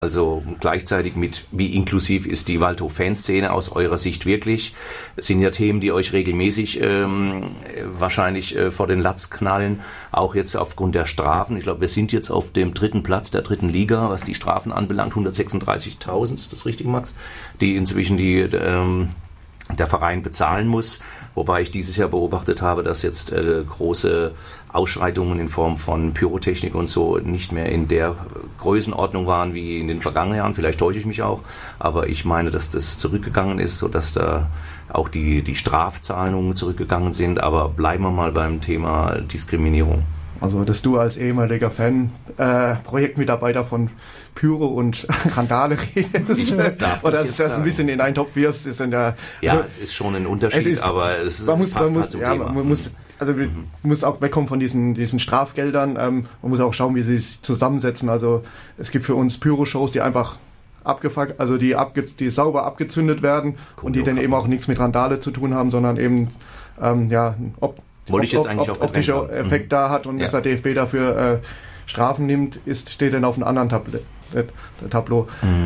Also gleichzeitig mit, wie inklusiv ist die Waldhof-Fanszene aus eurer Sicht wirklich? Es sind ja Themen, die euch regelmäßig wahrscheinlich vor den Latz knallen, auch jetzt aufgrund der Strafen. Ich glaube, wir sind jetzt auf dem 3. Platz der 3. Liga, was die Strafen anbelangt, 136.000, ist das richtig, Max? Die inzwischen der Verein bezahlen muss, wobei ich dieses Jahr beobachtet habe, dass jetzt große Ausschreitungen in Form von Pyrotechnik und so nicht mehr in der Größenordnung waren wie in den vergangenen Jahren. Vielleicht täusche ich mich auch, aber ich meine, dass das zurückgegangen ist, sodass da auch die Strafzahlungen zurückgegangen sind. Aber bleiben wir mal beim Thema Diskriminierung. Also, dass du als ehemaliger Fan, Projektmitarbeiter von Pyro und Randale redest, oder dass das ein bisschen in einen Topf wirfst, ist dann ja... Ja, es ist schon ein Unterschied, aber es passt halt zum Thema. Man muss auch wegkommen von diesen Strafgeldern, man muss auch schauen, wie sie sich zusammensetzen. Also, es gibt für uns Pyro-Shows, die einfach abgefuckt, also die sauber abgezündet werden und die dann eben auch nichts mit Randale zu tun haben, sondern eben, optischer Effekt da hat und dass der DFB dafür Strafen nimmt, steht dann auf einem anderen Tableau.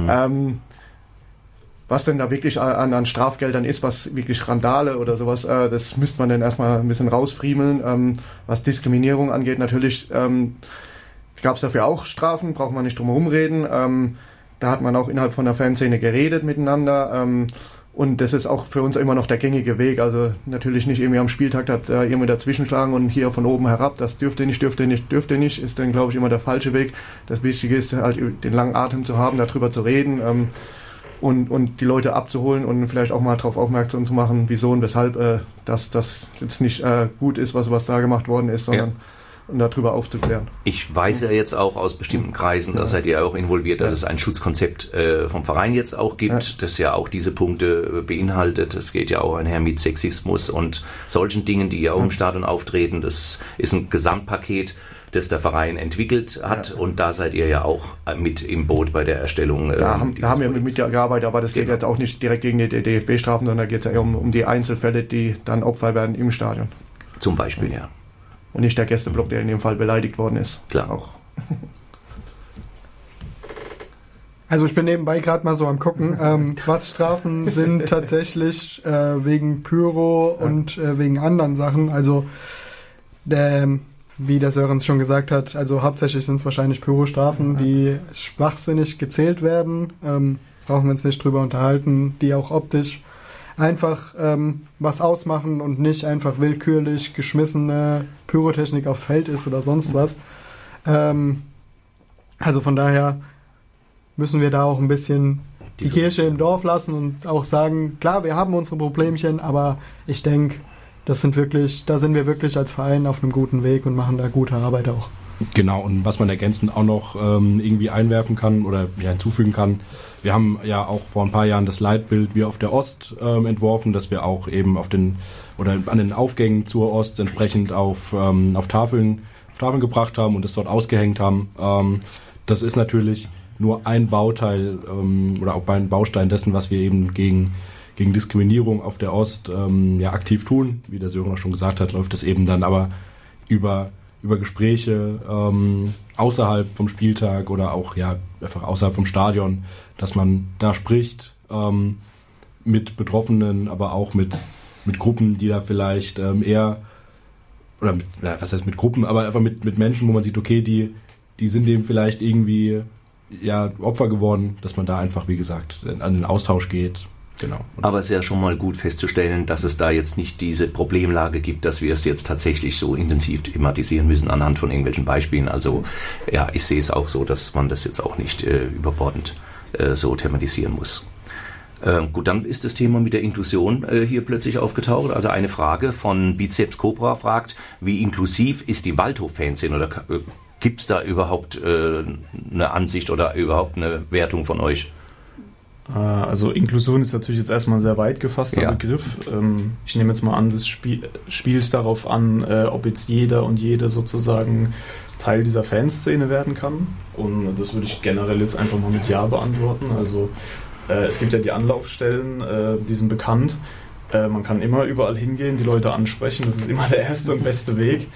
Was denn da wirklich an Strafgeldern ist, was wirklich Randale oder sowas, das müsste man dann erstmal ein bisschen rausfriemeln. Was Diskriminierung angeht, natürlich gab es dafür auch Strafen, braucht man nicht drum herum reden. Da hat man auch innerhalb von der Fanszene geredet miteinander. Und das ist auch für uns immer noch der gängige Weg. Also natürlich nicht irgendwie am Spieltag irgendwie dazwischen schlagen und hier von oben herab, das dürfte nicht, ist dann, glaube ich, immer der falsche Weg. Das Wichtige ist halt, den langen Atem zu haben, darüber zu reden und die Leute abzuholen und vielleicht auch mal darauf aufmerksam zu machen, wieso und weshalb das jetzt nicht gut ist, was da gemacht worden ist, sondern und darüber aufzuklären. Ich weiß ja jetzt auch aus bestimmten Kreisen, da seid ihr auch involviert, dass es ein Schutzkonzept vom Verein jetzt auch gibt, das ja auch diese Punkte beinhaltet. Es geht ja auch einher mit Sexismus und solchen Dingen, die ja auch im Stadion auftreten. Das ist ein Gesamtpaket, das der Verein entwickelt hat und da seid ihr ja auch mit im Boot bei der Erstellung. Da haben wir mitgearbeitet, aber das geht jetzt auch nicht direkt gegen die DFB-Strafen, sondern da geht es ja um die Einzelfälle, die dann Opfer werden im Stadion. Zum Beispiel, ja. Und nicht der Gästeblock, der in dem Fall beleidigt worden ist. Klar. Auch. Also ich bin nebenbei gerade mal so am Gucken, was Strafen sind tatsächlich wegen Pyro und wegen anderen Sachen. Also wie der Sörens schon gesagt hat, also hauptsächlich sind es wahrscheinlich Pyro-Strafen, die schwachsinnig gezählt werden. Brauchen wir uns nicht drüber unterhalten, die auch optisch einfach was ausmachen und nicht einfach willkürlich geschmissene Pyrotechnik aufs Feld ist oder sonst was. Also von daher müssen wir da auch ein bisschen die Kirche im Dorf lassen und auch sagen, klar, wir haben unsere Problemchen, aber ich denke, da sind wir wirklich als Verein auf einem guten Weg und machen da gute Arbeit auch. Genau, und was man ergänzend auch noch irgendwie einwerfen kann oder hinzufügen kann, wir haben ja auch vor ein paar Jahren das Leitbild Wir auf der Ost entworfen, dass wir auch eben an den Aufgängen zur Ost entsprechend auf Tafeln gebracht haben und das dort ausgehängt haben. Das ist natürlich nur ein Bauteil oder auch ein Baustein dessen, was wir eben gegen Diskriminierung auf der Ost aktiv tun. Wie der Sören auch schon gesagt hat, läuft das eben dann aber über Gespräche außerhalb vom Spieltag oder auch einfach außerhalb vom Stadion, dass man da spricht mit Betroffenen, aber auch mit Gruppen, die da vielleicht eher, oder was heißt mit Gruppen, aber einfach mit Menschen, wo man sieht, okay, die sind dem vielleicht irgendwie Opfer geworden, dass man da einfach, wie gesagt, an den Austausch geht. Genau. Aber es ist ja schon mal gut festzustellen, dass es da jetzt nicht diese Problemlage gibt, dass wir es jetzt tatsächlich so intensiv thematisieren müssen anhand von irgendwelchen Beispielen. Also ich sehe es auch so, dass man das jetzt auch nicht überbordend so thematisieren muss. Gut, dann ist das Thema mit der Inklusion hier plötzlich aufgetaucht. Also eine Frage von Bizeps Cobra fragt, wie inklusiv ist die Waldhof-Fanszene oder gibt es da überhaupt eine Ansicht oder überhaupt eine Wertung von euch? Also Inklusion ist natürlich jetzt erstmal ein sehr weit gefasster Begriff. Ich nehme jetzt mal an, das spielt darauf an, ob jetzt jeder und jede sozusagen Teil dieser Fanszene werden kann. Und das würde ich generell jetzt einfach mal mit Ja beantworten. Also es gibt ja die Anlaufstellen, die sind bekannt. Man kann immer überall hingehen, die Leute ansprechen. Das ist immer der erste und beste Weg.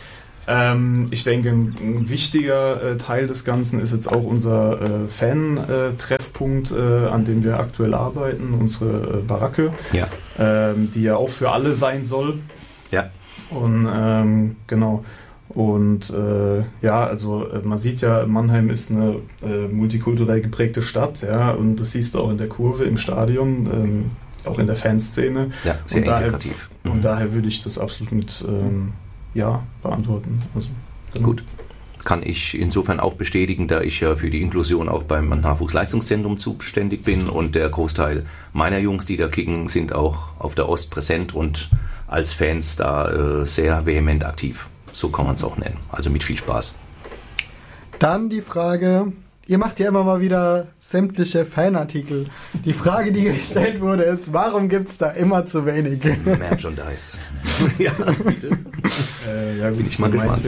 Ich denke, ein wichtiger Teil des Ganzen ist jetzt auch unser Fan-Treffpunkt, an dem wir aktuell arbeiten, unsere Baracke, die ja auch für alle sein soll. Ja. Und genau. Und also man sieht ja, Mannheim ist eine multikulturell geprägte Stadt, ja, und das siehst du auch in der Kurve im Stadion, auch in der Fanszene. Ja, sehr integrativ. Und daher würde ich das absolut mit beantworten. Also, genau. Gut. Kann ich insofern auch bestätigen, da ich ja für die Inklusion auch beim Nachwuchsleistungszentrum zuständig bin und der Großteil meiner Jungs, die da kicken, sind auch auf der Ost präsent und als Fans da sehr vehement aktiv. So kann man es auch nennen. Also mit viel Spaß. Dann die Frage, ihr macht ja immer mal wieder sämtliche Fanartikel. Die Frage, die gestellt wurde, ist, warum gibt es da immer zu wenig? Merchandise. Ja, bitte. Gut, bin ich mal gespannt.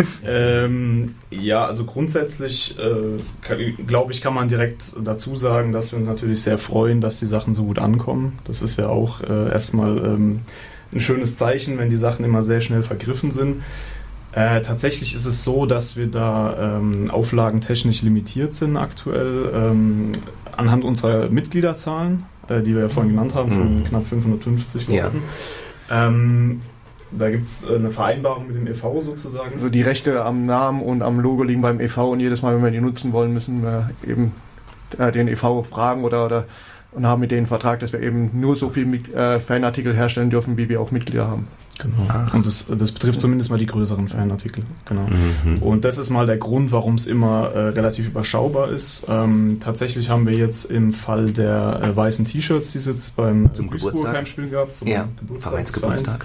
Also grundsätzlich, glaube ich, kann man direkt dazu sagen, dass wir uns natürlich sehr freuen, dass die Sachen so gut ankommen. Das ist ja auch erstmal ein schönes Zeichen, wenn die Sachen immer sehr schnell vergriffen sind. Tatsächlich ist es so, dass wir da auflagentechnisch limitiert sind aktuell anhand unserer Mitgliederzahlen, die wir ja vorhin genannt haben, von knapp 550 Leuten. Ja. Da gibt es eine Vereinbarung mit dem e.V. sozusagen. Also die Rechte am Namen und am Logo liegen beim e.V. und jedes Mal, wenn wir die nutzen wollen, müssen wir eben den e.V. fragen oder und haben mit denen einen Vertrag, dass wir eben nur so viel Fanartikel herstellen dürfen, wie wir auch Mitglieder haben. Genau. Und das betrifft zumindest mal die größeren Fanartikel. Genau. Mhm. Und das ist mal der Grund, warum es immer relativ überschaubar ist. Tatsächlich haben wir jetzt im Fall der weißen T-Shirts, die es jetzt beim Duisburg-Heimspiel gab, zum Vereinsgeburtstag.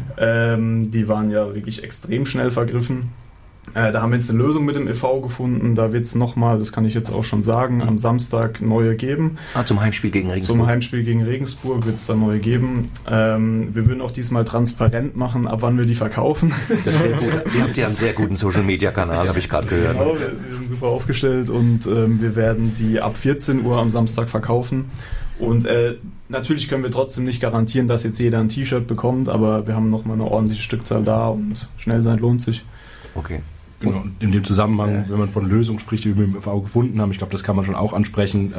Die waren ja wirklich extrem schnell vergriffen. Da haben wir jetzt eine Lösung mit dem e.V. gefunden. Da wird es nochmal, das kann ich jetzt auch schon sagen, am Samstag neue geben. Zum Heimspiel gegen Regensburg. Zum Heimspiel gegen Regensburg wird es da neue geben. Wir würden auch diesmal transparent machen, ab wann wir die verkaufen. Das wäre gut. Ihr habt ja einen sehr guten Social-Media-Kanal, habe ich gerade gehört. Genau, wir sind super aufgestellt und wir werden die ab 14 Uhr am Samstag verkaufen. Und natürlich können wir trotzdem nicht garantieren, dass jetzt jeder ein T-Shirt bekommt, aber wir haben nochmal eine ordentliche Stückzahl da und schnell sein lohnt sich. Okay. Genau. In dem Zusammenhang, wenn man von Lösungen spricht, die wir im e.V. gefunden haben, ich glaube, das kann man schon auch ansprechen,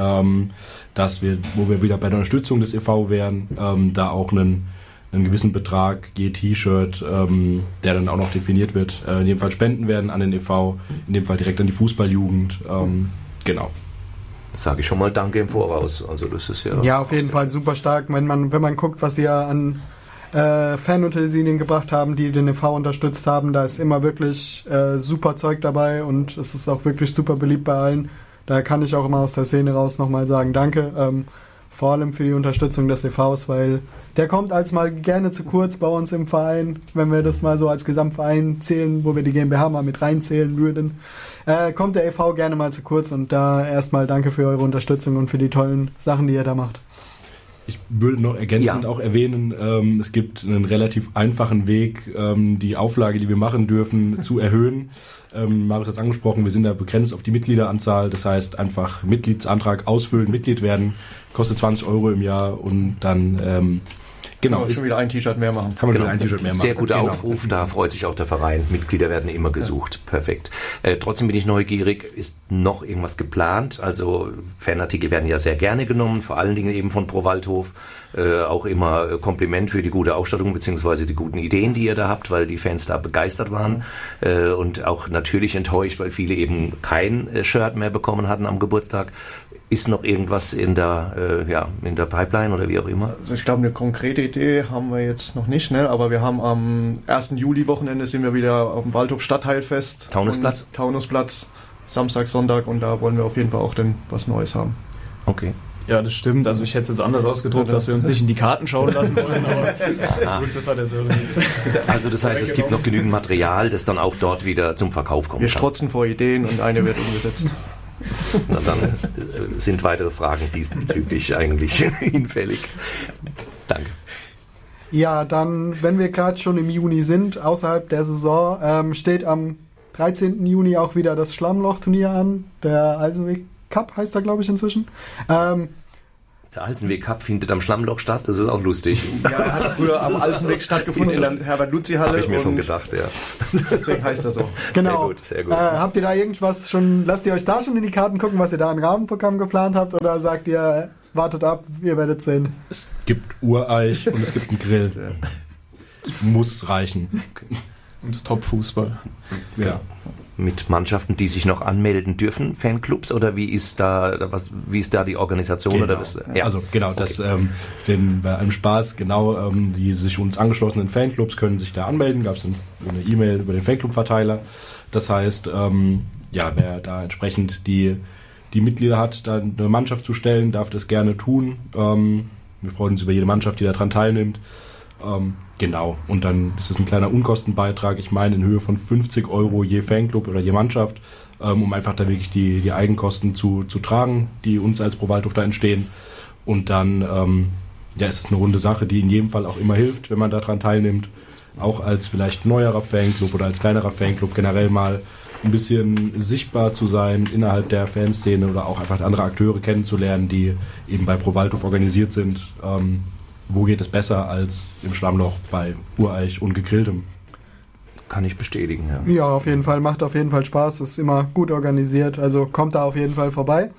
dass wir, wo wir wieder bei der Unterstützung des e.V. wären, da auch einen gewissen Betrag je T-Shirt, der dann auch noch definiert wird, in dem Fall spenden werden an den e.V., in dem Fall direkt an die Fußballjugend. Genau. Sage ich schon mal Danke im Voraus. Also das ist ja... Ja, auf jeden Fall super stark. Wenn man guckt, was ihr an Fanutensilien gebracht haben, die den e.V. unterstützt haben, da ist immer wirklich super Zeug dabei und es ist auch wirklich super beliebt bei allen. Da kann ich auch immer aus der Szene raus nochmal sagen, danke, vor allem für die Unterstützung des e.V.s, weil der kommt als mal gerne zu kurz bei uns im Verein, wenn wir das mal so als Gesamtverein zählen, wo wir die GmbH mal mit reinzählen würden, kommt der e.V. gerne mal zu kurz und da erstmal danke für eure Unterstützung und für die tollen Sachen, die ihr da macht. Ich würde noch ergänzend auch erwähnen, es gibt einen relativ einfachen Weg, die Auflage, die wir machen dürfen, zu erhöhen. Marius hat es angesprochen, wir sind da begrenzt auf die Mitgliederanzahl. Das heißt, einfach Mitgliedsantrag ausfüllen, Mitglied werden, kostet 20 Euro im Jahr und dann... Genau, schon wieder ein T-Shirt mehr machen. Kann man wieder ein T-Shirt mehr machen. Sehr guter Aufruf, da freut sich auch der Verein. Mitglieder werden immer gesucht. Ja. Perfekt. Trotzdem bin ich neugierig, ist noch irgendwas geplant? Also Fanartikel werden ja sehr gerne genommen, vor allen Dingen eben von Pro Waldhof. Auch immer Kompliment für die gute Ausstattung beziehungsweise die guten Ideen, die ihr da habt, weil die Fans da begeistert waren und auch natürlich enttäuscht, weil viele eben kein Shirt mehr bekommen hatten am Geburtstag. Ist noch irgendwas in der Pipeline oder wie auch immer? Also ich glaube, eine konkrete Idee haben wir jetzt noch nicht, ne? Aber wir haben am 1. Juli-Wochenende sind wir wieder auf dem Waldhof Stadtteilfest. Taunusplatz, Samstag, Sonntag und da wollen wir auf jeden Fall auch dann was Neues haben. Okay. Ja, das stimmt. Also ich hätte es jetzt anders ausgedrückt, dass wir uns nicht in die Karten schauen lassen wollen, aber gut, das hat er selber jetzt. Also das heißt, es gibt noch genügend Material, das dann auch dort wieder zum Verkauf kommt. Wir strotzen vor Ideen und eine wird umgesetzt. Na, dann sind weitere Fragen diesbezüglich eigentlich hinfällig. Danke. Ja, dann, wenn wir gerade schon im Juni sind, außerhalb der Saison, steht am 13. Juni auch wieder das Schlammloch-Turnier an. Der Eisenweg Cup heißt er, glaube ich, inzwischen. Der Alsenweg Cup findet am Schlammloch statt, das ist auch lustig. Ja, er hat früher am Alsenweg stattgefunden, in der Herbert-Luzzi-Halle. Habe ich mir schon gedacht, ja. Deswegen heißt er so. Genau. Sehr gut, sehr gut. Habt ihr da irgendwas schon, lasst ihr euch da schon in die Karten gucken, was ihr da an Rahmenprogramm geplant habt, oder sagt ihr, wartet ab, ihr werdet sehen? Es gibt Ureich und es gibt einen Grill. Es muss reichen. Und Top-Fußball. Ja. Mit Mannschaften, die sich noch anmelden dürfen, Fanclubs, oder wie ist da die Organisation? Genau. Oder das? Ja. Also genau, das bei einem Spaß, genau, die sich uns angeschlossenen Fanclubs können sich da anmelden. Gab es eine E-Mail über den Fanclub-Verteiler. Das heißt, wer da entsprechend die Mitglieder hat, da eine Mannschaft zu stellen, darf das gerne tun. Wir freuen uns über jede Mannschaft, die daran teilnimmt. Genau, und dann ist es ein kleiner Unkostenbeitrag, ich meine in Höhe von 50 € je Fanclub oder je Mannschaft, um einfach da wirklich die Eigenkosten zu tragen, die uns als Pro Waldhof da entstehen. Und dann ist es eine runde Sache, die in jedem Fall auch immer hilft, wenn man daran teilnimmt, auch als vielleicht neuerer Fanclub oder als kleinerer Fanclub generell mal ein bisschen sichtbar zu sein innerhalb der Fanszene oder auch einfach andere Akteure kennenzulernen, die eben bei Pro Waldhof organisiert sind. Wo geht es besser als im Schlammloch bei Ureich und Gegrilltem? Kann ich bestätigen, ja. Ja, auf jeden Fall, macht auf jeden Fall Spaß, ist immer gut organisiert, also kommt da auf jeden Fall vorbei.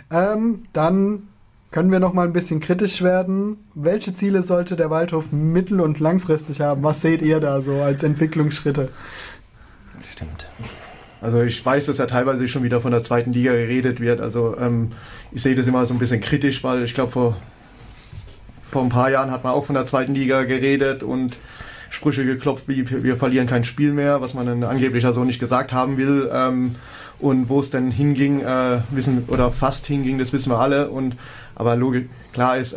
Dann können wir noch mal ein bisschen kritisch werden. Welche Ziele sollte der Waldhof mittel- und langfristig haben? Was seht ihr da so als Entwicklungsschritte? Stimmt. Also ich weiß, dass ja teilweise schon wieder von der zweiten Liga geredet wird. Also ich sehe das immer so ein bisschen kritisch, weil ich glaube, vor ein paar Jahren hat man auch von der zweiten Liga geredet und Sprüche geklopft, wie wir verlieren kein Spiel mehr, was man dann angeblich ja so nicht gesagt haben will. Und wo es denn hinging, fast hinging, das wissen wir alle. Aber logisch, klar ist,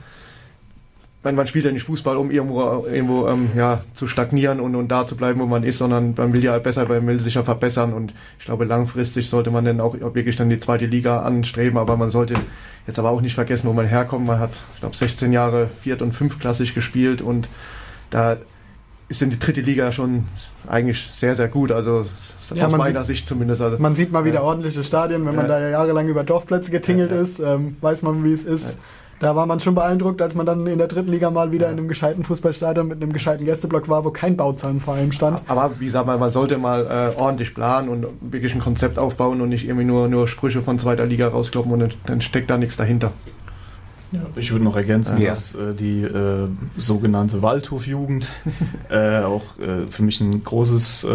man spielt ja nicht Fußball, um irgendwo zu stagnieren und da zu bleiben, wo man ist, sondern man will ja besser, man will sich ja verbessern. Und ich glaube, langfristig sollte man dann auch wirklich dann die zweite Liga anstreben, aber man sollte jetzt aber auch nicht vergessen, wo man herkommt. Man hat, ich glaube, 16 Jahre viert- und fünftklassig gespielt und da ist in die dritte Liga schon eigentlich sehr, sehr gut. Also ja, aus meiner Sicht zumindest. Also, man sieht mal wieder ordentliche Stadien, wenn man da jahrelang über Dorfplätze getingelt ist, weiß man, wie es ist. Da war man schon beeindruckt, als man dann in der dritten Liga mal wieder in einem gescheiten Fußballstadion mit einem gescheiten Gästeblock war, wo kein Bauzaun vor allem stand. Aber wie gesagt, man sollte mal ordentlich planen und wirklich ein Konzept aufbauen und nicht irgendwie nur Sprüche von zweiter Liga rauskloppen und dann steckt da nichts dahinter. Ja, ich würde noch ergänzen, dass die sogenannte Waldhof-Jugend auch für mich ein großes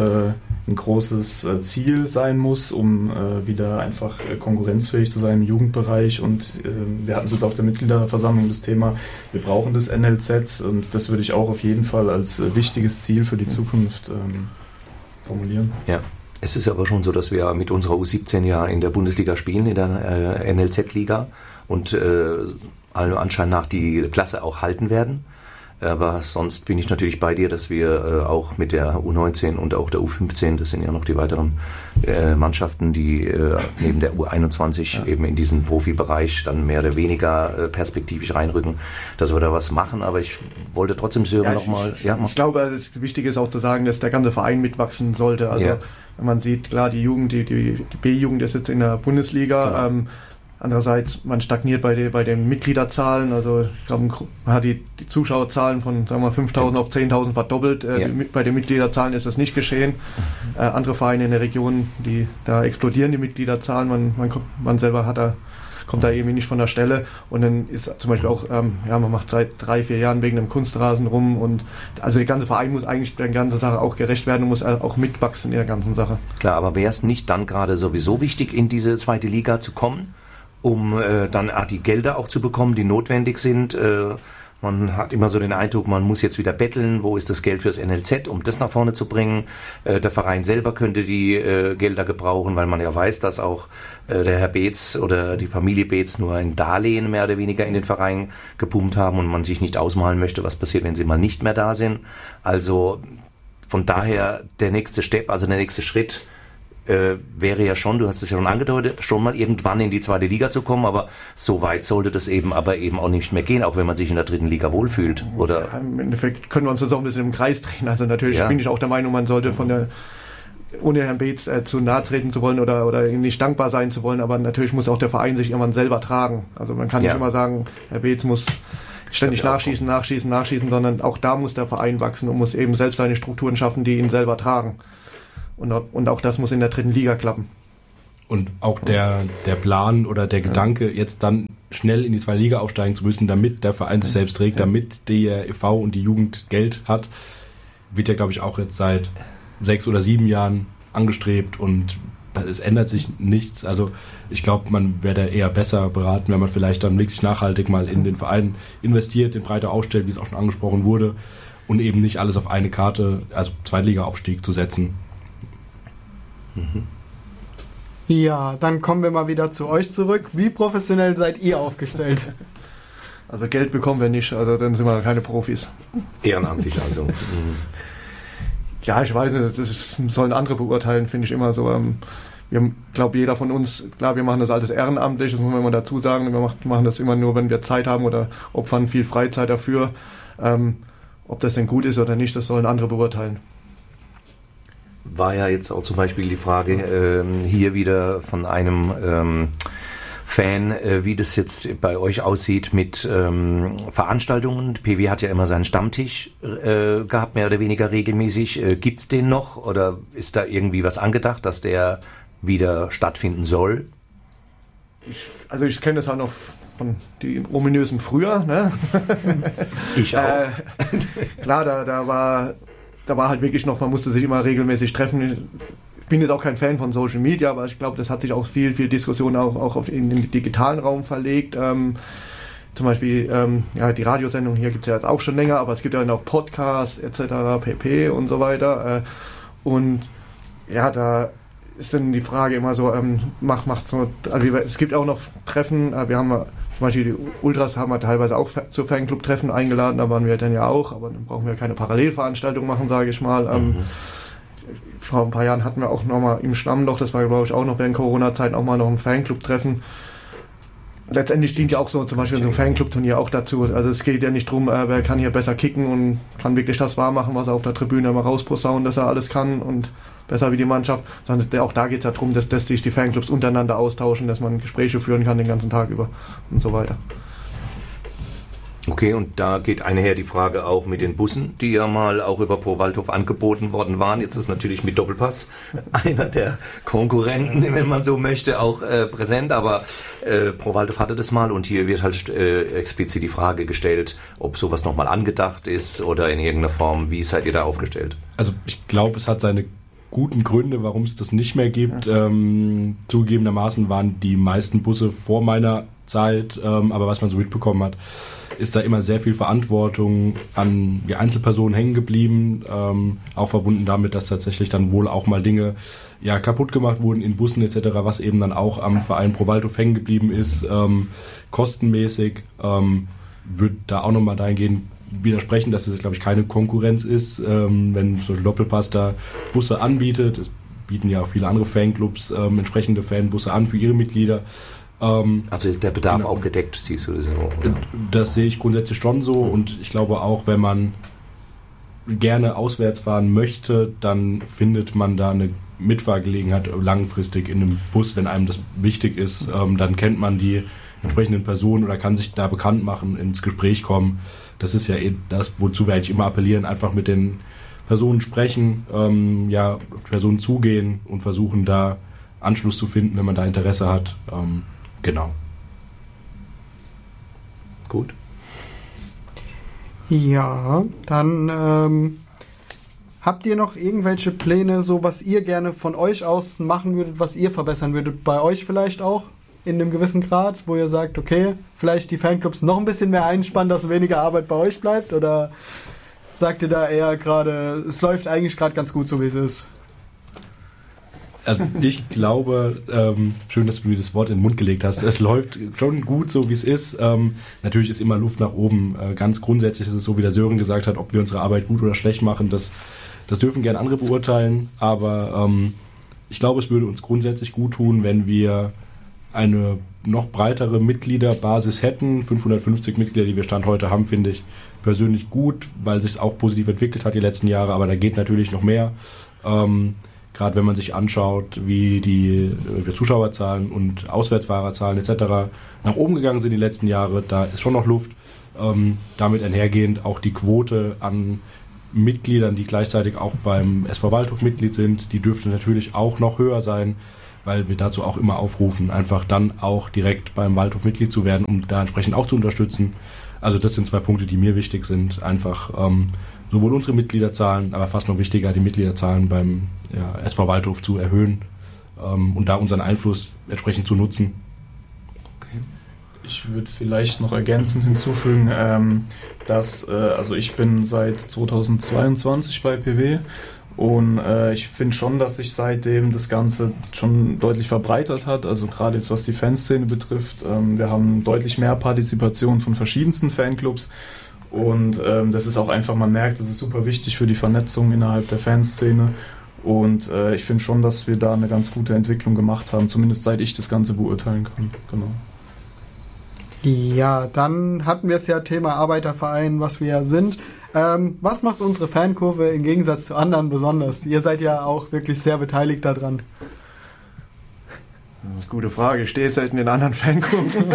Ziel sein muss, um wieder einfach konkurrenzfähig zu sein im Jugendbereich. Und wir hatten es jetzt auf der Mitgliederversammlung das Thema, wir brauchen das NLZ und das würde ich auch auf jeden Fall als wichtiges Ziel für die Zukunft formulieren. Ja. Es ist aber schon so, dass wir mit unserer U17 ja in der Bundesliga spielen, in der NLZ-Liga und allem Anschein nach die Klasse auch halten werden. Aber sonst bin ich natürlich bei dir, dass wir auch mit der U19 und auch der U15, das sind ja noch die weiteren Mannschaften, die neben der U21 eben in diesen Profibereich dann mehr oder weniger perspektivisch reinrücken, dass wir da was machen. Aber ich wollte trotzdem Sören nochmal... Ich glaube, das Wichtige ist auch zu sagen, dass der ganze Verein mitwachsen sollte. Also wenn man sieht, klar, die Jugend, die B-Jugend ist jetzt in der Bundesliga, genau. Andererseits, man stagniert bei den Mitgliederzahlen. Also ich glaube, man hat die Zuschauerzahlen von 5.000 auf 10.000 verdoppelt. Bei den Mitgliederzahlen ist das nicht geschehen. Andere Vereine in der Region, da explodieren die Mitgliederzahlen. Man selber kommt da irgendwie nicht von der Stelle. Und dann ist zum Beispiel auch, man macht seit 3-4 Jahren wegen einem Kunstrasen rum. Und also der ganze Verein muss eigentlich der ganzen Sache auch gerecht werden und muss auch mitwachsen in der ganzen Sache. Klar, aber wäre es nicht dann gerade sowieso wichtig, in diese zweite Liga zu kommen? Um dann die Gelder auch zu bekommen, die notwendig sind. Man hat immer so den Eindruck, man muss jetzt wieder betteln, wo ist das Geld fürs NLZ, um das nach vorne zu bringen. Der Verein selber könnte die Gelder gebrauchen, weil man ja weiß, dass auch der Herr Beetz oder die Familie Beetz nur ein Darlehen mehr oder weniger in den Verein gepumpt haben und man sich nicht ausmalen möchte, was passiert, wenn sie mal nicht mehr da sind. Also von daher der nächste Step, also der nächste Schritt, wäre ja schon, du hast es ja schon angedeutet, schon mal irgendwann in die zweite Liga zu kommen, aber so weit sollte das eben auch nicht mehr gehen, auch wenn man sich in der dritten Liga wohlfühlt, oder? Ja, im Endeffekt können wir uns das auch ein bisschen im Kreis drehen. Also natürlich bin ich auch der Meinung, man sollte ohne Herrn Beetz zu nahe treten zu wollen oder nicht dankbar sein zu wollen, aber natürlich muss auch der Verein sich irgendwann selber tragen. Also man kann nicht immer sagen, Herr Beetz muss ständig nachschießen, sondern auch da muss der Verein wachsen und muss eben selbst seine Strukturen schaffen, die ihn selber tragen. Und auch das muss in der 3. Liga klappen. Und auch der Plan oder der Gedanke, jetzt dann schnell in die 2. Liga aufsteigen zu müssen, damit der Verein sich selbst trägt, damit der e.V. und die Jugend Geld hat, wird ja, glaube ich, auch jetzt seit 6 oder 7 Jahren angestrebt und es ändert sich nichts. Also ich glaube, man wäre da eher besser beraten, wenn man vielleicht dann wirklich nachhaltig mal in den Verein investiert, den breiter aufstellt, wie es auch schon angesprochen wurde, und eben nicht alles auf eine Karte, also Zweitliga-Aufstieg zu setzen. Ja, dann kommen wir mal wieder zu euch zurück. Wie professionell seid ihr aufgestellt? Also Geld bekommen wir nicht, also dann sind wir keine Profis. Ehrenamtlich also. Ja, ich weiß nicht, das sollen andere beurteilen, finde ich immer so. Ich glaube, jeder von uns, klar, wir machen das alles ehrenamtlich, das muss man immer dazu sagen. Wir machen das immer nur, wenn wir Zeit haben oder opfern viel Freizeit dafür. Ob das denn gut ist oder nicht, das sollen andere beurteilen. War ja jetzt auch zum Beispiel die Frage hier wieder von einem Fan, wie das jetzt bei euch aussieht mit Veranstaltungen. PW hat ja immer seinen Stammtisch gehabt, mehr oder weniger regelmäßig. Gibt's den noch oder ist da irgendwie was angedacht, dass der wieder stattfinden soll? Ich kenne das halt noch von die ominösen früher. Ne? Ich auch. Klar, da war halt wirklich noch, man musste sich immer regelmäßig treffen. Ich bin jetzt auch kein Fan von Social Media, aber ich glaube, das hat sich auch viel Diskussion auch in den digitalen Raum verlegt. Zum Beispiel die Radiosendung hier gibt es ja jetzt auch schon länger, aber es gibt ja auch Podcasts etc. pp. Und so weiter. Und ja, da ist dann die Frage immer so, macht so, also es gibt auch noch Treffen, wir haben zum Beispiel die Ultras haben wir teilweise auch zu Fanclub-Treffen eingeladen, da waren wir dann ja auch, aber dann brauchen wir keine Parallelveranstaltung machen, sage ich mal. Vor ein paar Jahren hatten wir auch nochmal im Stammloch, das war glaube ich auch noch während Corona-Zeit auch mal noch ein Fanclub-Treffen. Letztendlich dient ja auch so zum Beispiel so ein Fanclub-Turnier auch dazu. Also es geht ja nicht darum, wer kann hier besser kicken und kann wirklich das wahr machen, was er auf der Tribüne mal rausposaunen, dass er alles kann und besser wie die Mannschaft, sondern auch da geht es ja darum, dass sich die Fanclubs untereinander austauschen, dass man Gespräche führen kann den ganzen Tag über und so weiter. Okay, und da geht einher die Frage auch mit den Bussen, die ja mal auch über Pro Waldhof angeboten worden waren. Jetzt ist natürlich mit Doppelpass einer der Konkurrenten, wenn man so möchte, auch präsent, aber Pro Waldhof hatte das mal und hier wird halt explizit die Frage gestellt, ob sowas nochmal angedacht ist oder in irgendeiner Form. Wie seid ihr da aufgestellt? Also ich glaube, es hat seine guten Gründe, warum es das nicht mehr gibt. Zugegebenermaßen waren die meisten Busse vor meiner Zeit, aber was man so mitbekommen hat, ist da immer sehr viel Verantwortung an die Einzelpersonen hängen geblieben, auch verbunden damit, dass tatsächlich dann wohl auch mal Dinge kaputt gemacht wurden in Bussen etc., was eben dann auch am Verein Pro Waldhof hängen geblieben ist, kostenmäßig, wird da auch nochmal dahingehend widersprechen, dass es, glaube ich, keine Konkurrenz ist, wenn so ein Doppelpass da Busse anbietet. Es bieten ja auch viele andere Fanclubs entsprechende Fanbusse an für ihre Mitglieder. Also ist der Bedarf auch gedeckt, siehst du das so? Oder? Das sehe ich grundsätzlich schon so und ich glaube auch, wenn man gerne auswärts fahren möchte, dann findet man da eine Mitfahrgelegenheit langfristig in einem Bus, wenn einem das wichtig ist. Dann kennt man die entsprechenden Personen oder kann sich da bekannt machen, ins Gespräch kommen. Das ist ja das, wozu wir eigentlich immer appellieren, einfach mit den Personen sprechen, auf die Personen zugehen und versuchen da Anschluss zu finden, wenn man da Interesse hat. Genau. Gut. Ja, dann habt ihr noch irgendwelche Pläne, so was ihr gerne von euch aus machen würdet, was ihr verbessern würdet, bei euch vielleicht auch in einem gewissen Grad, wo ihr sagt, okay, vielleicht die Fanclubs noch ein bisschen mehr einspannen, dass weniger Arbeit bei euch bleibt, oder sagt ihr da eher gerade, es läuft eigentlich gerade ganz gut, so wie es ist? Also ich glaube, schön, dass du mir das Wort in den Mund gelegt hast, es läuft schon gut, so wie es ist. Natürlich ist immer Luft nach oben. Ganz grundsätzlich ist es so, wie der Sören gesagt hat, ob wir unsere Arbeit gut oder schlecht machen, das dürfen gerne andere beurteilen, aber ich glaube, es würde uns grundsätzlich gut tun, wenn wir eine noch breitere Mitgliederbasis hätten. 550 Mitglieder, die wir Stand heute haben, finde ich persönlich gut, weil sich es auch positiv entwickelt hat die letzten Jahre, aber da geht natürlich noch mehr. Gerade wenn man sich anschaut, wie die Zuschauerzahlen und Auswärtsfahrerzahlen etc. nach oben gegangen sind die letzten Jahre, da ist schon noch Luft. Damit einhergehend auch die Quote an Mitgliedern, die gleichzeitig auch beim SV Waldhof Mitglied sind, die dürfte natürlich auch noch höher sein, weil wir dazu auch immer aufrufen, einfach dann auch direkt beim Waldhof Mitglied zu werden, um da entsprechend auch zu unterstützen. Also das sind 2 Punkte, die mir wichtig sind. Einfach sowohl unsere Mitgliederzahlen, aber fast noch wichtiger, die Mitgliederzahlen beim SV Waldhof zu erhöhen und da unseren Einfluss entsprechend zu nutzen. Okay. Ich würde vielleicht noch ergänzend hinzufügen, dass also ich bin seit 2022 bei PW und ich finde schon, dass sich seitdem das Ganze schon deutlich verbreitert hat, also gerade jetzt was die Fanszene betrifft. Wir haben deutlich mehr Partizipation von verschiedensten Fanclubs und das ist auch einfach, man merkt, das ist super wichtig für die Vernetzung innerhalb der Fanszene. Und ich finde schon, dass wir da eine ganz gute Entwicklung gemacht haben, zumindest seit ich das Ganze beurteilen kann. Genau. Ja, dann hatten wir es ja Thema Arbeiterverein, was wir ja sind. Was macht unsere Fankurve im Gegensatz zu anderen besonders? Ihr seid ja auch wirklich sehr beteiligt daran. Das ist eine gute Frage. Ich stehe jetzt in den anderen Fankurven.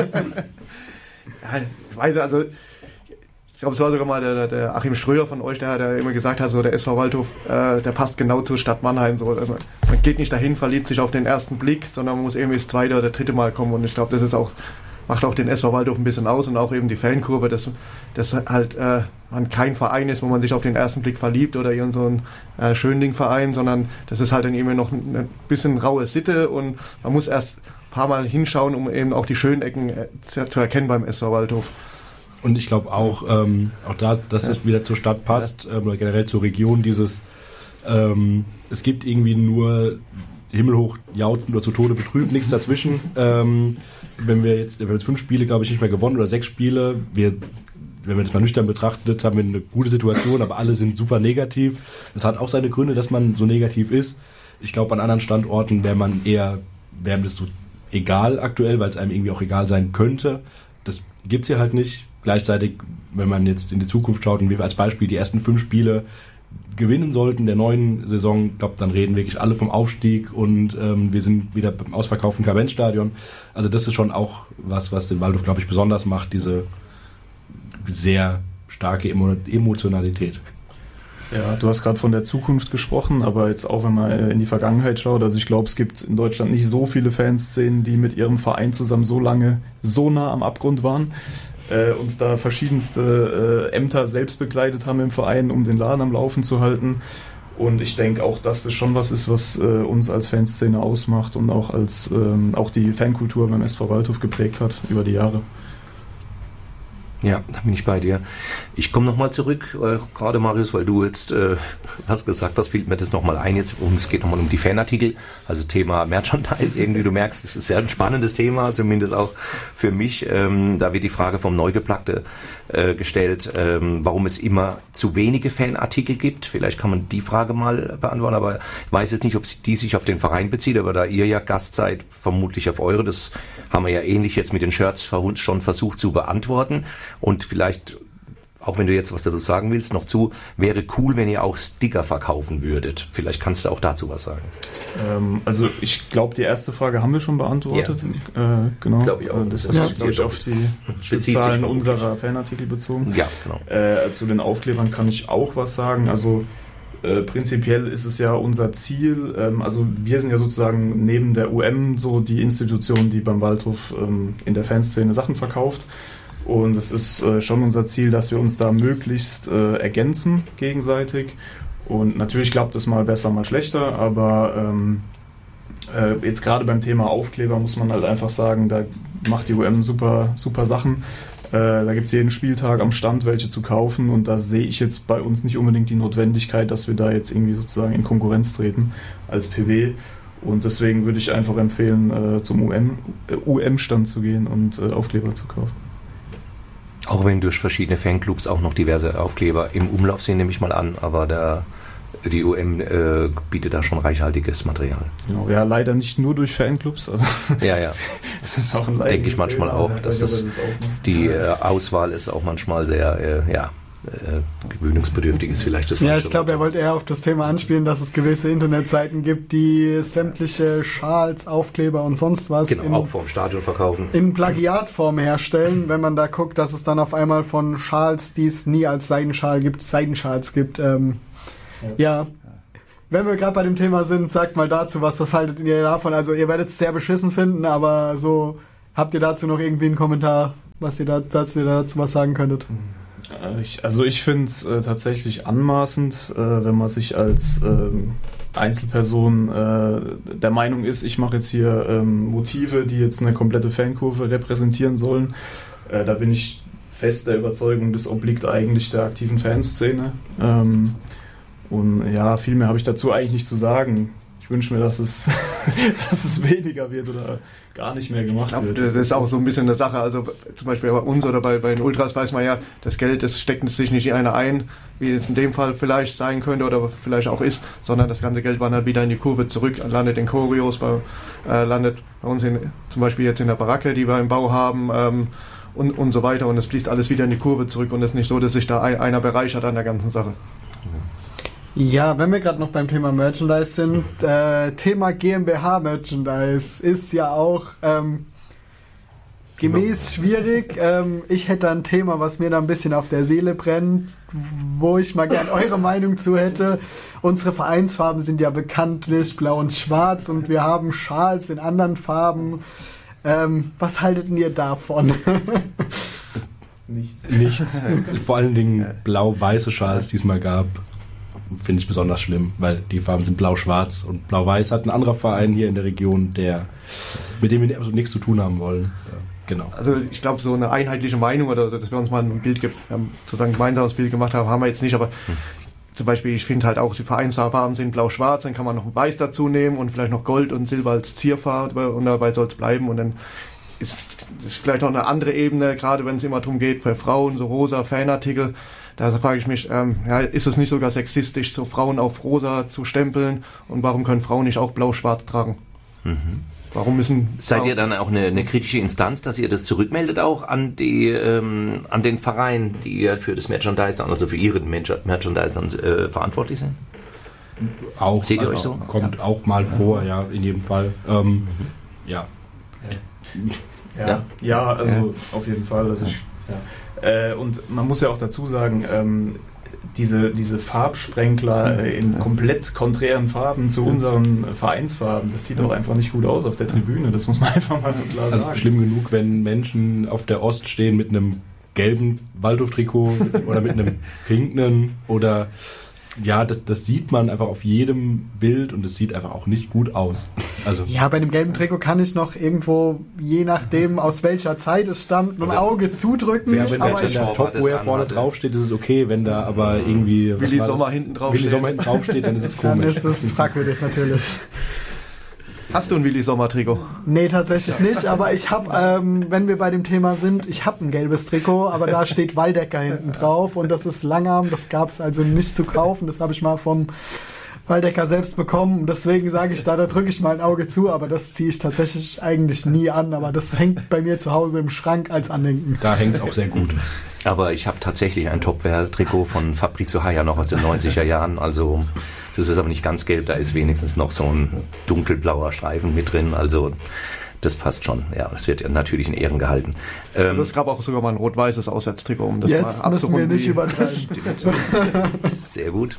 Ja, ich weiß, also ich glaube, es war sogar mal der Achim Schröder von euch, der immer gesagt hat, so der SV Waldhof, der passt genau zur Stadt Mannheim. So. Also, man geht nicht dahin, verliebt sich auf den ersten Blick, sondern man muss irgendwie das 2. oder 3. Mal kommen. Und ich glaube, das ist auch, macht auch den SV Waldhof ein bisschen aus und auch eben die Fankurve, dass halt man kein Verein ist, wo man sich auf den ersten Blick verliebt oder irgend so ein Schönding-Verein, sondern das ist halt dann eben noch ein bisschen raue Sitte und man muss erst ein paar Mal hinschauen, um eben auch die schönen Ecken zu erkennen beim SV Waldhof. Und ich glaube auch da, dass es wieder zur Stadt passt, oder generell zur Region, dieses es gibt irgendwie nur himmelhoch jauchzend oder zu Tode betrübt, nichts dazwischen. Wenn wir jetzt 5 Spiele, glaube ich, nicht mehr gewonnen oder 6 Spiele, wenn man das mal nüchtern betrachtet, haben wir eine gute Situation, aber alle sind super negativ. Das hat auch seine Gründe, dass man so negativ ist. Ich glaube, an anderen Standorten wäre mir das so egal aktuell, weil es einem irgendwie auch egal sein könnte. Das gibt's hier halt nicht. Gleichzeitig, wenn man jetzt in die Zukunft schaut und wir als Beispiel die ersten 5 Spiele gewinnen sollten der neuen Saison, ich glaube, dann reden wirklich alle vom Aufstieg und wir sind wieder beim ausverkauften Kavenzstadion. Also das ist schon auch was den Waldhof, glaube ich, besonders macht, diese sehr starke Emotionalität. Ja, du hast gerade von der Zukunft gesprochen, aber jetzt auch, wenn man in die Vergangenheit schaut, also ich glaube, es gibt in Deutschland nicht so viele Fanszenen, die mit ihrem Verein zusammen so lange so nah am Abgrund waren. Uns da verschiedenste Ämter selbst begleitet haben im Verein, um den Laden am Laufen zu halten. Und ich denke auch, dass das schon was ist, was uns als Fanszene ausmacht und auch als auch die Fankultur beim SV Waldhof geprägt hat über die Jahre. Ja, da bin ich bei dir. Ich komme nochmal zurück, gerade Marius, weil du jetzt hast gesagt, das fiel mir das nochmal ein jetzt. Es geht nochmal um die Fanartikel, also Thema Merchandise irgendwie. Du merkst, das ist sehr ein spannendes Thema, zumindest auch für mich. Da wird die Frage vom Neugeplackte gestellt, warum es immer zu wenige Fanartikel gibt. Vielleicht kann man die Frage mal beantworten, aber ich weiß jetzt nicht, ob die sich auf den Verein bezieht, aber da ihr ja Gast seid, vermutlich auf eure. Das haben wir ja ähnlich jetzt mit den Shirts schon versucht zu beantworten. Und vielleicht, auch wenn du jetzt was dazu sagen willst, noch wäre cool, wenn ihr auch Sticker verkaufen würdet. Vielleicht kannst du auch dazu was sagen. Also ich glaube, die erste Frage haben wir schon beantwortet. Ja. Genau. Glaube ich auch. Das ist, glaube ich, auf die Stückzahlen unserer Fanartikel bezogen. Ja, genau. Zu den Aufklebern kann ich auch was sagen. Also prinzipiell ist es ja unser Ziel, also wir sind ja sozusagen neben der UM so die Institution, die beim Waldhof in der Fanszene Sachen verkauft. Und es ist schon unser Ziel, dass wir uns da möglichst ergänzen gegenseitig. Und natürlich klappt es mal besser, mal schlechter, aber jetzt gerade beim Thema Aufkleber muss man halt einfach sagen, da macht die UM super Sachen. Da gibt es jeden Spieltag am Stand welche zu kaufen und da sehe ich jetzt bei uns nicht unbedingt die Notwendigkeit, dass wir da jetzt irgendwie sozusagen in Konkurrenz treten als PW. Und deswegen würde ich einfach empfehlen, zum UM-Stand zu gehen und Aufkleber zu kaufen. Auch wenn durch verschiedene Fanclubs auch noch diverse Aufkleber im Umlauf sind, nehme ich mal an, aber die UM bietet da schon reichhaltiges Material. Genau, ja, leider nicht nur durch Fanclubs. Also ja. Das ist auch ein denke ich manchmal auch, dass die Auswahl ist auch manchmal sehr, gewöhnungsbedürftig ist vielleicht das. Ja, ich glaube, er wollte eher auf das Thema anspielen, dass es gewisse Internetseiten gibt, die sämtliche Schals, Aufkleber und sonst was auch vorm Stadion verkaufen. In Plagiatform herstellen, wenn man da guckt, dass es dann auf einmal von Schals, die es nie als Seidenschals gibt. Ja. Wenn wir gerade bei dem Thema sind, sagt mal dazu was haltet ihr davon? Also ihr werdet es sehr beschissen finden, aber so habt ihr dazu noch irgendwie einen Kommentar, was ihr dazu was sagen könntet? Ich finde es tatsächlich anmaßend, wenn man sich als Einzelperson der Meinung ist, ich mache jetzt hier Motive, die jetzt eine komplette Fankurve repräsentieren sollen. Da bin ich fest der Überzeugung, das obliegt eigentlich der aktiven Fanszene. Und ja, viel mehr habe ich dazu eigentlich nicht zu sagen. Ich wünsche mir, dass es weniger wird oder gar nicht mehr gemacht wird. Das ist auch so ein bisschen eine Sache. Also zum Beispiel bei uns oder bei den Ultras weiß man ja, das Geld, das steckt sich nicht in einer ein, wie es in dem Fall vielleicht sein könnte oder vielleicht auch ist, sondern das ganze Geld wandert wieder in die Kurve zurück, landet in Choreos, landet bei uns zum Beispiel jetzt in der Baracke, die wir im Bau haben und so weiter. Und es fließt alles wieder in die Kurve zurück und es ist nicht so, dass sich da einer bereichert an der ganzen Sache. Ja, wenn wir gerade noch beim Thema Merchandise sind, Thema GmbH-Merchandise ist ja auch gemäß schwierig. Ich hätte ein Thema, was mir da ein bisschen auf der Seele brennt, wo ich mal gern eure Meinung zu hätte. Unsere Vereinsfarben sind ja bekanntlich blau und schwarz und wir haben Schals in anderen Farben. Was haltet ihr davon? Nichts. Vor allen Dingen blau-weiße Schals diesmal gab. Finde ich besonders schlimm, weil die Farben sind blau-schwarz und blau-weiß hat ein anderer Verein hier in der Region, mit dem wir absolut nichts zu tun haben wollen. Ja, genau. Also ich glaube, so eine einheitliche Meinung oder dass wir uns mal ein Bild, sozusagen ein gemeinsames Bild gemacht haben wir jetzt nicht, aber zum Beispiel, ich finde halt auch, die Vereinsfarben sind blau-schwarz, dann kann man noch ein Weiß dazu nehmen und vielleicht noch Gold und Silber als Zierfarbe und dabei soll es bleiben und dann ist vielleicht noch eine andere Ebene, gerade wenn es immer darum geht, für Frauen, so rosa Fanartikel. Da frage ich mich, ist es nicht sogar sexistisch, so Frauen auf rosa zu stempeln? Und warum können Frauen nicht auch blau-schwarz tragen? Warum müssen Seid ihr dann auch eine kritische Instanz, dass ihr das zurückmeldet auch an den Verein, die ihr für das Merchandise dann, also für ihren Merchandise dann verantwortlich sind? Auch, seht ihr euch so? Kommt auch mal vor, ja, in jedem Fall. Ja. Ja, also auf jeden Fall. Also und man muss ja auch dazu sagen, diese Farbsprenkler in komplett konträren Farben zu unseren Vereinsfarben, das sieht auch einfach nicht gut aus auf der Tribüne, das muss man einfach mal so klar sagen. Also schlimm genug, wenn Menschen auf der Ost stehen mit einem gelben Waldhof-Trikot oder mit einem pinken oder ja, das sieht man einfach auf jedem Bild und es sieht einfach auch nicht gut aus. Also ja, bei dem gelben Trikot kann ich noch irgendwo, je nachdem aus welcher Zeit es stammt, ein Auge zudrücken. Ja, wenn da der Topwear vorne draufsteht, ist es okay, wenn da aber irgendwie Willi Sommer hinten draufsteht, dann ist es komisch. Dann ist es fragwürdig natürlich. Hast du ein Willi Sommer Trikot? Nee, tatsächlich nicht, aber ich habe, wenn wir bei dem Thema sind, ich habe ein gelbes Trikot, aber da steht Waldecker hinten drauf und das ist Langarm, das gab es also nicht zu kaufen, das habe ich mal vom Waldecker selbst bekommen, deswegen sage ich da drücke ich mal ein Auge zu, aber das ziehe ich tatsächlich eigentlich nie an, aber das hängt bei mir zu Hause im Schrank als Andenken. Da hängt es auch sehr gut. Aber ich habe tatsächlich ein Topwear-Trikot von Fabrizio Haya noch aus den 90er Jahren, also das ist aber nicht ganz gelb, da ist wenigstens noch so ein dunkelblauer Streifen mit drin, also das passt schon. Ja, es wird natürlich in Ehren gehalten. Also es gab auch sogar mal ein rot-weißes Auswärtstrikot, um das jetzt mal müssen wir nicht übertreiben. Sehr gut.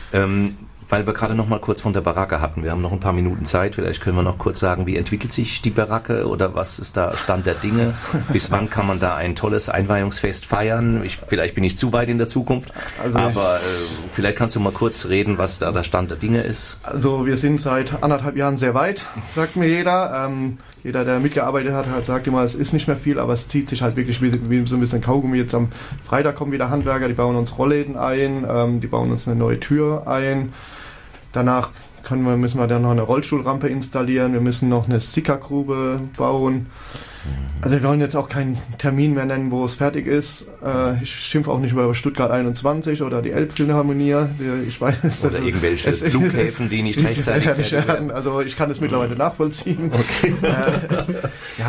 Weil wir gerade noch mal kurz von der Baracke hatten. Wir haben noch ein paar Minuten Zeit. Vielleicht können wir noch kurz sagen, wie entwickelt sich die Baracke oder was ist da Stand der Dinge? Bis wann kann man da ein tolles Einweihungsfest feiern? Vielleicht bin ich zu weit in der Zukunft, aber vielleicht kannst du mal kurz reden, was da der Stand der Dinge ist. Also wir sind seit 1,5 Jahren sehr weit, sagt mir jeder. Jeder, der mitgearbeitet hat, sagt immer, es ist nicht mehr viel, aber es zieht sich halt wirklich wie so ein bisschen Kaugummi. Jetzt am Freitag kommen wieder Handwerker, die bauen uns Rollläden ein, die bauen uns eine neue Tür ein. Danach müssen wir dann noch eine Rollstuhlrampe installieren, wir müssen noch eine Sickergrube bauen. Also wir wollen jetzt auch keinen Termin mehr nennen, wo es fertig ist. Ich schimpfe auch nicht über Stuttgart 21 oder die Elbphilharmonie. Ich weiß, oder irgendwelche Flughäfen, die nicht rechtzeitig fertig werden. Also ich kann das mittlerweile nachvollziehen. Okay.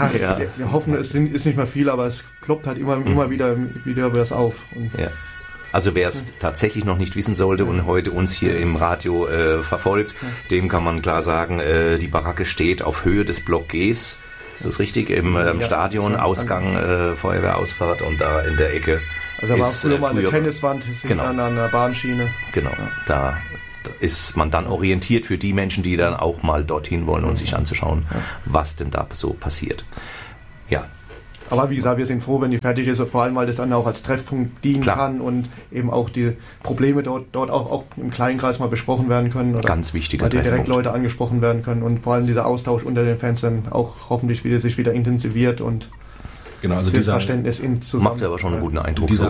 Wir hoffen, es ist nicht mehr viel, aber es kloppt halt immer wieder das auf. Und Also wer es tatsächlich noch nicht wissen sollte und heute uns hier im Radio verfolgt, dem kann man klar sagen, die Baracke steht auf Höhe des Block Gs. Ist das richtig? Im Stadion, Ausgang, Feuerwehrausfahrt und da in der Ecke. Also da war früher mal eine Tenniswand, genau. An einer Bahnschiene. Genau, da ist man dann orientiert für die Menschen, die dann auch mal dorthin wollen und sich anzuschauen, was denn da so passiert. Ja. Aber wie gesagt, wir sind froh, wenn die fertig ist, vor allem weil das dann auch als Treffpunkt dienen kann und eben auch die Probleme dort auch im Kleinkreis mal besprochen werden können. Oder ganz wichtiger Treffpunkt. Direkt Leute angesprochen werden können und vor allem dieser Austausch unter den Fans dann auch hoffentlich sich wieder intensiviert und genau, also das Verständnis zusammen. Macht aber schon einen guten Eindruck. Diese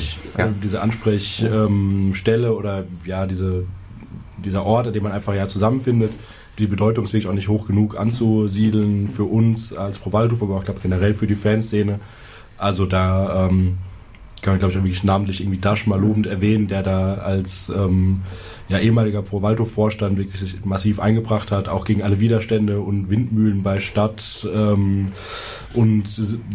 Ansprechstelle oder dieser Ort, an dem man einfach zusammenfindet, die Bedeutung ist wirklich auch nicht hoch genug anzusiedeln für uns als Pro Waldhof, aber auch generell für die Fanszene. Also da kann man, glaube ich, wirklich namentlich irgendwie Dasch mal lobend erwähnen, der da als ehemaliger Pro Waldhof-Vorstand wirklich sich massiv eingebracht hat, auch gegen alle Widerstände und Windmühlen bei Stadt und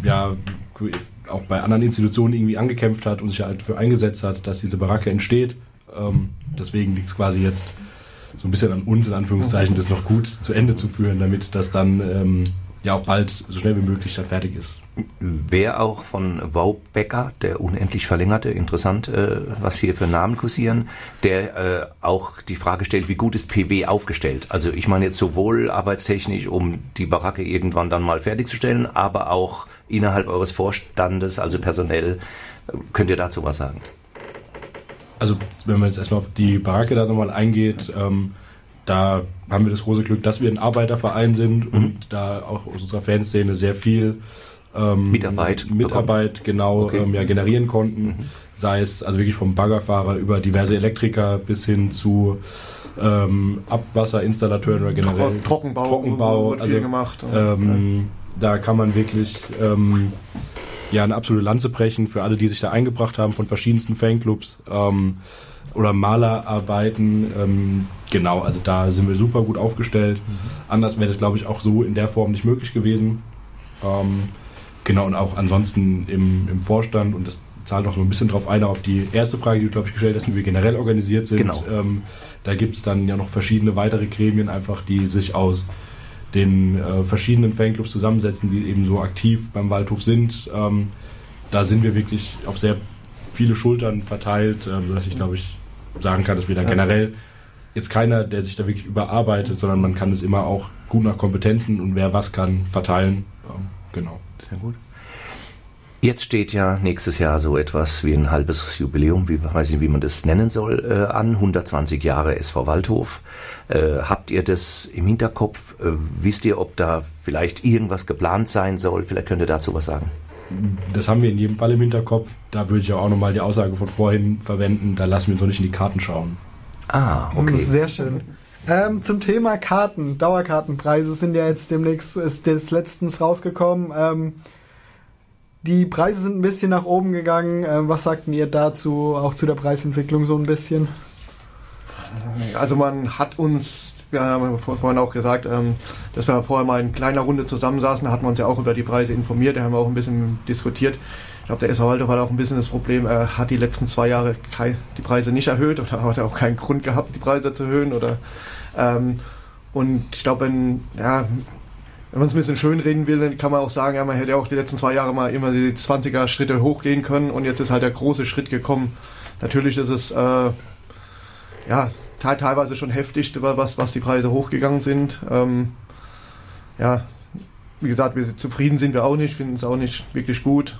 auch bei anderen Institutionen irgendwie angekämpft hat und sich halt dafür eingesetzt hat, dass diese Baracke entsteht. Deswegen liegt es quasi jetzt so ein bisschen an uns, in Anführungszeichen, das noch gut zu Ende zu führen, damit das dann auch bald so schnell wie möglich dann fertig ist. Wer auch von Waubecker, der unendlich Verlängerte, interessant, was hier für Namen kursieren, der auch die Frage stellt, wie gut ist PW aufgestellt? Also ich meine jetzt sowohl arbeitstechnisch, um die Baracke irgendwann dann mal fertigzustellen, aber auch innerhalb eures Vorstandes, also personell. Könnt ihr dazu was sagen? Also wenn man jetzt erstmal auf die Baracke da nochmal eingeht, da haben wir das große Glück, dass wir ein Arbeiterverein sind und da auch aus unserer Fanszene sehr viel Mitarbeit genau generieren konnten. Sei es also wirklich vom Baggerfahrer über diverse Elektriker bis hin zu Abwasserinstallateuren oder generell Trockenbau also gemacht. da kann man wirklich eine absolute Lanze brechen für alle, die sich da eingebracht haben von verschiedensten Fanclubs oder Malerarbeiten. Genau, also da sind wir super gut aufgestellt. Anders wäre das, glaube ich, auch so in der Form nicht möglich gewesen. Genau, und auch ansonsten im Vorstand, und das zahlt auch so ein bisschen drauf ein, auf die erste Frage, die du, glaube ich, gestellt hast, wie wir generell organisiert sind. Genau. Da gibt es dann ja noch verschiedene weitere Gremien einfach, die sich aus den verschiedenen Fanclubs zusammensetzen, die eben so aktiv beim Waldhof sind. Da sind wir wirklich auf sehr viele Schultern verteilt, sodass ich, glaube ich, sagen kann, dass wir da generell jetzt keiner, der sich da wirklich überarbeitet, sondern man kann es immer auch gut nach Kompetenzen und wer was kann, verteilen. Genau. Sehr gut. Jetzt steht ja nächstes Jahr so etwas wie ein halbes Jubiläum, weiß ich nicht, wie man das nennen soll, an. 120 Jahre SV Waldhof. Habt ihr das im Hinterkopf? Wisst ihr, ob da vielleicht irgendwas geplant sein soll? Vielleicht könnt ihr dazu was sagen. Das haben wir in jedem Fall im Hinterkopf. Da würde ich auch nochmal die Aussage von vorhin verwenden. Da lassen wir uns noch nicht in die Karten schauen. Ah, okay. Sehr schön. Zum Thema Karten. Dauerkartenpreise sind ja jetzt demnächst, ist das letztens rausgekommen. Die Preise sind ein bisschen nach oben gegangen. Was sagten ihr dazu, auch zu der Preisentwicklung so ein bisschen? Also man hat uns, wir haben vorhin auch gesagt, dass wir vorher mal in kleiner Runde zusammensaßen, da hatten wir uns ja auch über die Preise informiert, da haben wir auch ein bisschen diskutiert. Ich glaube, der SV Waldhof hat auch ein bisschen das Problem, er hat die letzten 2 Jahre die Preise nicht erhöht oder hat auch keinen Grund gehabt, die Preise zu erhöhen. Und ich glaube, wenn man es ein bisschen schön reden will, dann kann man auch sagen, ja, man hätte auch die letzten 2 Jahre mal immer die 20er Schritte hochgehen können und jetzt ist halt der große Schritt gekommen. Natürlich ist es teilweise schon heftig, was die Preise hochgegangen sind. Wie gesagt, zufrieden sind wir auch nicht, finden es auch nicht wirklich gut.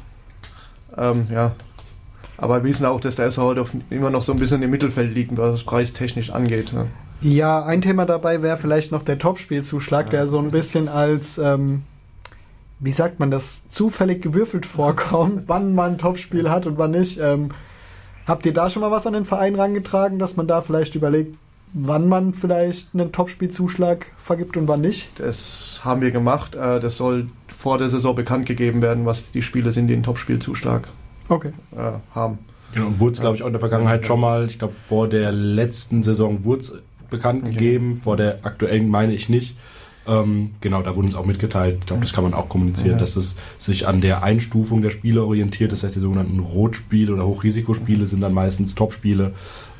Aber wir wissen auch, dass der SV Waldhof immer noch so ein bisschen im Mittelfeld liegt, was es preistechnisch angeht. Ne? Ja, ein Thema dabei wäre vielleicht noch der Topspielzuschlag, der so ein bisschen als, wie sagt man das, zufällig gewürfelt vorkommt, wann man ein Topspiel hat und wann nicht. Habt ihr da schon mal was an den Verein rangetragen, dass man da vielleicht überlegt, wann man vielleicht einen Topspielzuschlag vergibt und wann nicht? Das haben wir gemacht. Das soll vor der Saison bekannt gegeben werden, was die Spiele sind, die einen Topspielzuschlag haben. Genau, und wurde es, glaube ich, auch in der Vergangenheit schon mal, ich glaube, vor der letzten Saison wurde es bekannt gegeben, vor der aktuellen meine ich nicht. Genau, da wurde uns auch mitgeteilt, ich glaube, das kann man auch kommunizieren, dass es sich an der Einstufung der Spiele orientiert. Das heißt, die sogenannten Rotspiele oder Hochrisikospiele sind dann meistens Topspiele.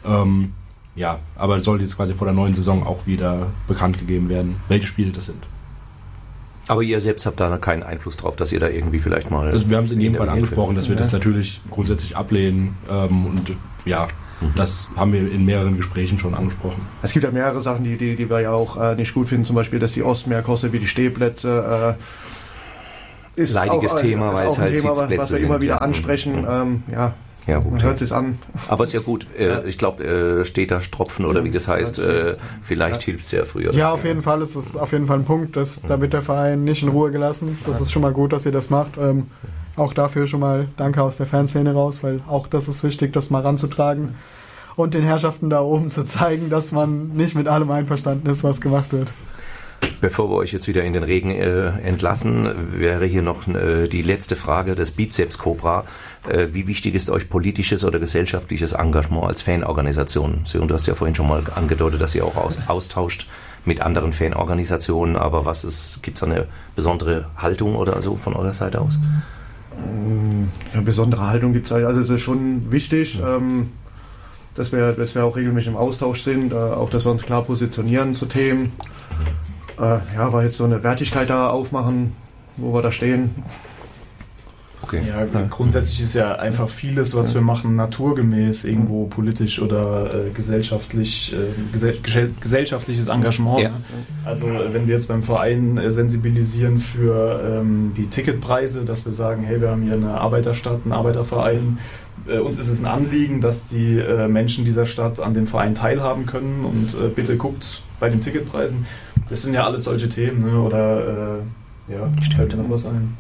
Ja, aber es sollte jetzt quasi vor der neuen Saison auch wieder bekannt gegeben werden, welche Spiele das sind. Aber ihr selbst habt da keinen Einfluss drauf, dass ihr da irgendwie vielleicht mal... Also wir haben es in jedem Fall angesprochen, dass wir das natürlich grundsätzlich ablehnen und ja, das haben wir in mehreren Gesprächen schon angesprochen. Es gibt ja mehrere Sachen, die wir ja auch nicht gut finden, zum Beispiel, dass die Ost mehr kostet wie die Stehplätze. Ist leidiges auch, Thema, weil es halt Thema, Sitzplätze sind. Was wir immer wieder ansprechen, Ja, gut. Man hört es an. Aber ist ja gut. Ich glaube, steht da Stropfen oder wie das heißt, vielleicht hilft es ja früher. Ja, auf jeden Fall ist es auf jeden Fall ein Punkt. Da wird der Verein nicht in Ruhe gelassen. Das ist schon mal gut, dass ihr das macht. Auch dafür schon mal Danke aus der Fanszene raus, weil auch das ist wichtig, das mal ranzutragen und den Herrschaften da oben zu zeigen, dass man nicht mit allem einverstanden ist, was gemacht wird. Bevor wir euch jetzt wieder in den Regen entlassen, wäre hier noch die letzte Frage des Bizeps Cobra. Wie wichtig ist euch politisches oder gesellschaftliches Engagement als Fanorganisation? Sören, du hast ja vorhin schon mal angedeutet, dass ihr auch austauscht mit anderen Fanorganisationen, aber gibt es eine besondere Haltung oder so von eurer Seite aus? Ja, besondere Haltung gibt es halt. Also es ist schon wichtig, dass wir auch regelmäßig im Austausch sind, auch dass wir uns klar positionieren zu Themen. Weil jetzt so eine Wertigkeit da aufmachen, wo wir da stehen. Okay. Ja, grundsätzlich ist ja einfach vieles, was wir machen, naturgemäß irgendwo politisch oder gesellschaftliches Engagement. Ja. Ne? Also wenn wir jetzt beim Verein sensibilisieren für die Ticketpreise, dass wir sagen, hey, wir haben hier eine Arbeiterstadt, einen Arbeiterverein, uns ist es ein Anliegen, dass die Menschen dieser Stadt an dem Verein teilhaben können und bitte guckt bei den Ticketpreisen. Das sind ja alles solche Themen, ne? Oder fällt dir noch was ein?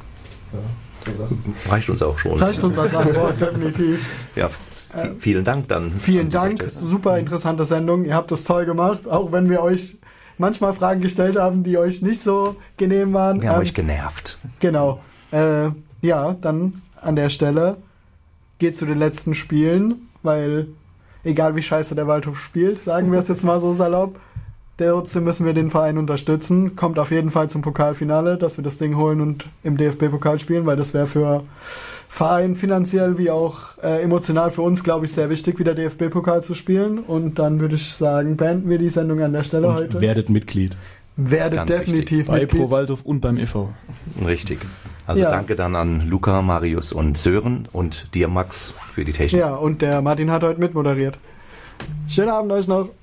Ja. Reicht uns auch schon. Reicht uns als Antwort, definitiv. Ja, vielen Dank dann. Vielen Dank, super interessante Sendung. Ihr habt das toll gemacht, auch wenn wir euch manchmal Fragen gestellt haben, die euch nicht so genehm waren. Wir haben euch genervt. Genau. Dann an der Stelle geht zu den letzten Spielen, weil egal wie scheiße der Waldhof spielt, sagen wir es jetzt mal so salopp, trotzdem müssen wir den Verein unterstützen. Kommt auf jeden Fall zum Pokalfinale, dass wir das Ding holen und im DFB-Pokal spielen, weil das wäre für Verein finanziell wie auch emotional für uns, glaube ich, sehr wichtig, wieder DFB-Pokal zu spielen. Und dann würde ich sagen, beenden wir die Sendung an der Stelle und heute. Werdet Mitglied. Werdet Ganz definitiv bei Mitglied. Pro Waldhof und beim e.V. Richtig. Also danke dann an Luca, Marius und Sören und dir, Max, für die Technik. Ja, und der Martin hat heute mitmoderiert. Schönen Abend euch noch.